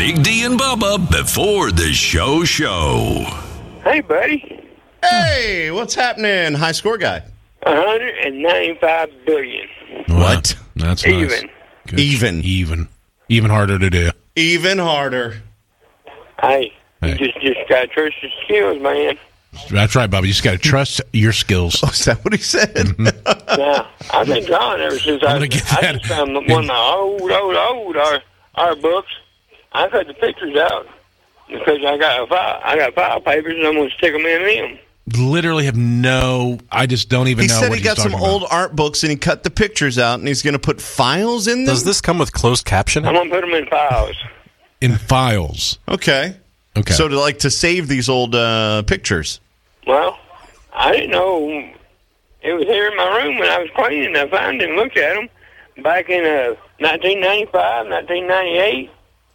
Big D and Bubba before the show. Hey, buddy. Hey, what's happening, high score guy? 195 billion. What? That's Even. Nice. Even harder to do. Even harder. Hey, you just got to trust your skills, man. That's right, Bubba. You just got to trust your skills. Oh, is that what he said? Now, I've been drawing ever since I just found one of my old art books. I cut the pictures out because I got file papers and I'm going to stick them in them. Literally have I just don't even know what he said he got some old art books and he cut the pictures out and he's going to put files in them? Does this come with closed captioning? I'm going to put them in files. In files. Okay. So to save these old pictures. Well, I didn't know it was here in my room when I was cleaning. I found it and looked at them back in 1995, 1998.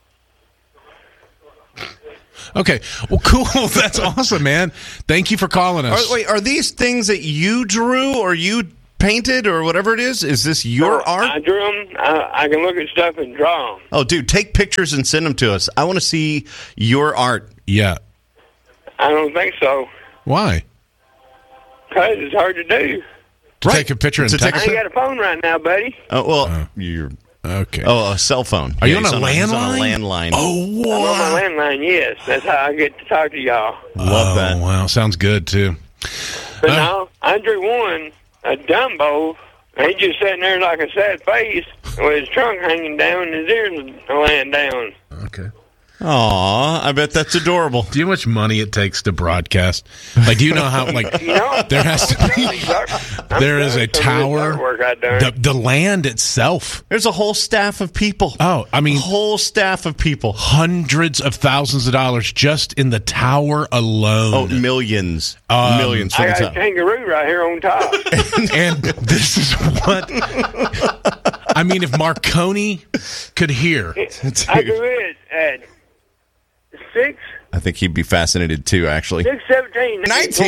Okay. Well, cool. That's awesome, man. Thank you for calling us. Are these things that you drew or you painted or whatever it is? Is this your art? I drew them. I can look at stuff and draw them. Oh, dude, take pictures and send them to us. I want to see your art. Yeah. I don't think so. Why? Because it's hard to do. Take a picture and text I ain't got a phone right now, buddy. Oh, well, you're... Okay. Oh, a cell phone. Are you on a landline? landline? He's on a landline. Oh, wow. I'm on my landline, yes. That's how I get to talk to y'all. Love that. Wow, sounds good, too. But now, I drew one, a Dumbo, and he just sitting there like a sad face with his trunk hanging down and his ears laying down. Okay. Aw, I bet that's adorable. Do you know how much money it takes to broadcast? Like, do you know how, like, there has to be, there is a tower, the land itself. There's a whole staff of people. Oh, I mean. A whole staff of people. Hundreds of thousands of dollars just in the tower alone. Oh, millions. Millions. I got a kangaroo right here on top. And this is what, I mean, if Marconi could hear. I drew it at 6. I think he'd be fascinated too, actually. 6/17.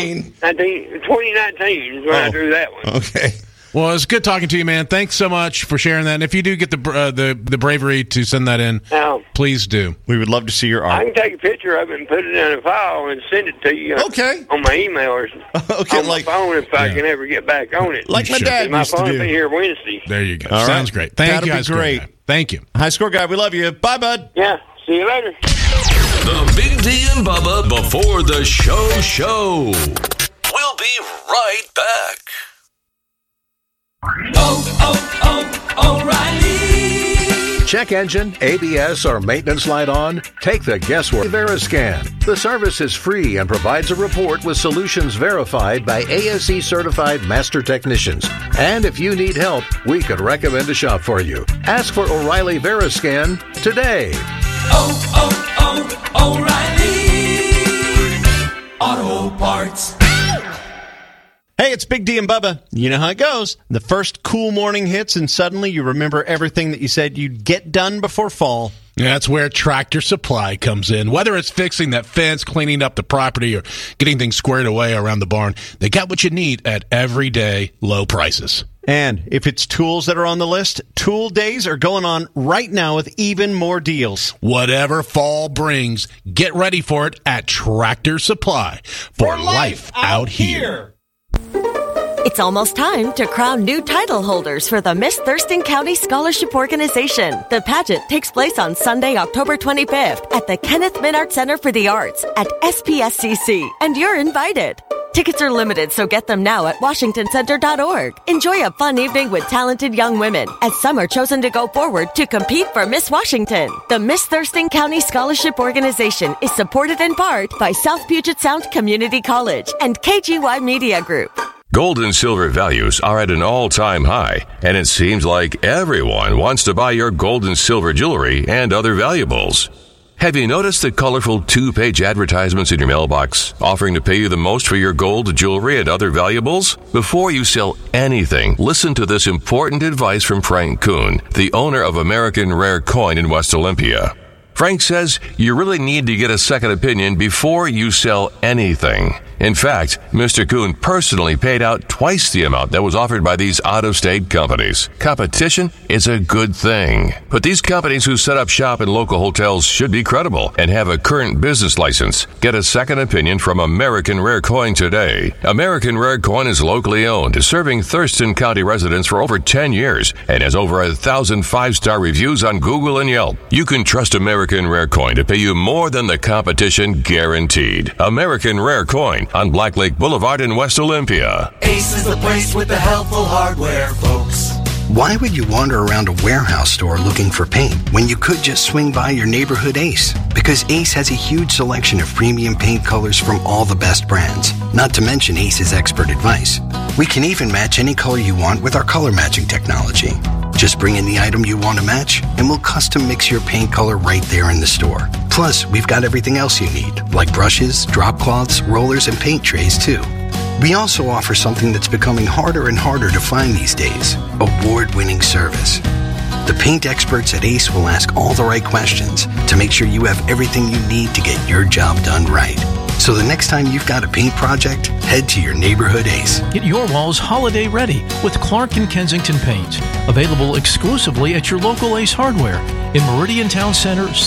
2019 is when I drew that one. Okay. Well, it's good talking to you, man. Thanks so much for sharing that. And if you do get the bravery to send that in, please do. We would love to see your art. I can take a picture of it and put it in a file and send it to you. Okay. On my email or on my phone if I can ever get back on it. Like my dad used to do. My phone will be here Wednesday. There you go. All Sounds great. Thank you, That'd be great. Thank you. High score guy, we love you. Bye, bud. Yeah. See you later. The Big D and Bubba before the show. We'll be right back. O'Reilly. Check engine, ABS, or maintenance light on? Take the guesswork. Veriscan. The service is free and provides a report with solutions verified by ASE certified master technicians. And if you need help, we could recommend a shop for you. Ask for O'Reilly Veriscan today. O'Reilly Auto Parts. Hey, it's Big D and Bubba. You know how it goes. The first cool morning hits, and suddenly you remember everything that you said you'd get done before fall. Yeah, that's where Tractor Supply comes in. Whether it's fixing that fence, cleaning up the property, or getting things squared away around the barn, they got what you need at everyday low prices. And if it's tools that are on the list, Tool Days are going on right now with even more deals. Whatever fall brings, get ready for it at Tractor Supply for life out here. It's almost time to crown new title holders for the Miss Thurston County Scholarship Organization. The pageant takes place on Sunday, October 25th at the Kenneth Minart Center for the Arts at SPSCC, and you're invited. Tickets are limited, so get them now at WashingtonCenter.org. Enjoy a fun evening with talented young women as some are chosen to go forward to compete for Miss Washington. The Miss Thurston County Scholarship Organization is supported in part by South Puget Sound Community College and KGY Media Group. Gold and silver values are at an all-time high, and it seems like everyone wants to buy your gold and silver jewelry and other valuables. Have you noticed the colorful 2-page advertisements in your mailbox offering to pay you the most for your gold, jewelry, and other valuables? Before you sell anything, listen to this important advice from Frank Kuhn, the owner of American Rare Coin in West Olympia. Frank says you really need to get a second opinion before you sell anything. In fact, Mr. Kuhn personally paid out twice the amount that was offered by these out-of-state companies. Competition is a good thing. But these companies who set up shop in local hotels should be credible and have a current business license. Get a second opinion from American Rare Coin today. American Rare Coin is locally owned, serving Thurston County residents for over 10 years and has over 1,000 5-star reviews on Google and Yelp. You can trust American Rare Coin to pay you more than the competition guaranteed. American Rare Coin on Black Lake Boulevard in West Olympia. Ace is the place with the helpful hardware, folks. Why would you wander around a warehouse store looking for paint when you could just swing by your neighborhood Ace? Because Ace has a huge selection of premium paint colors from all the best brands, not to mention Ace's expert advice. We can even match any color you want with our color matching technology. Just bring in the item you want to match, and we'll custom mix your paint color right there in the store. Plus, we've got everything else you need, like brushes, drop cloths, rollers, and paint trays, too. We also offer something that's becoming harder and harder to find these days, award-winning service. The paint experts at Ace will ask all the right questions to make sure you have everything you need to get your job done right. So the next time you've got a paint project, head to your neighborhood Ace. Get your walls holiday ready with Clark & Kensington Paint. Available exclusively at your local Ace Hardware in Meridian Town Center,